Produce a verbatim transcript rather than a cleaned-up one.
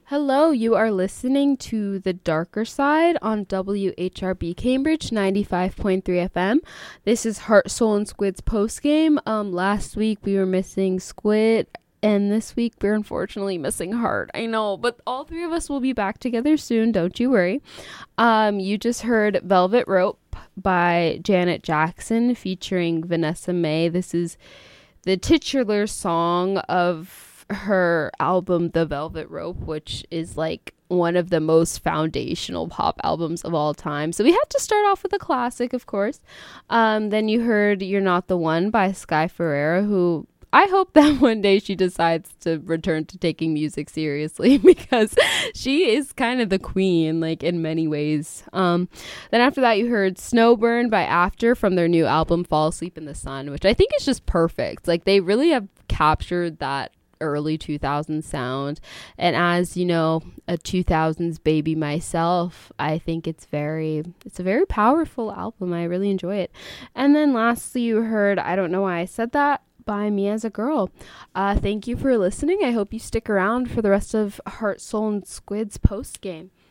Hello, you are listening to The Darker Side on W H R B Cambridge ninety-five point three F M. This is Heart, Soul, and Squid's postgame. Um, last week we were missing Squid, and this week we're unfortunately missing Heart. I know, but all three of us will be back together soon, don't you worry. Um, you just heard Velvet Rope by Janet Jackson featuring Vanessa Mae. This is the titular song of her album The Velvet Rope, which is like one of the most foundational pop albums of all time. So we had to start off with a classic, of course. Um, then you heard You're Not the One by Sky Ferreira, who I hope that one day she decides to return to taking music seriously because she is kind of the queen, like in many ways. Um, then after that, you heard Snowburn by After from their new album Fall Asleep in the Sun, which I think is just perfect. Like they really have captured that early two thousands sound, and as you know, a two thousands baby myself, I think it's very it's a very powerful album. I really enjoy it. And then lastly, you heard I Don't Know Why I Said That by Me As a Girl. Uh thank you for listening. I hope you stick around for the rest of Heart, Soul, and Squid's post game.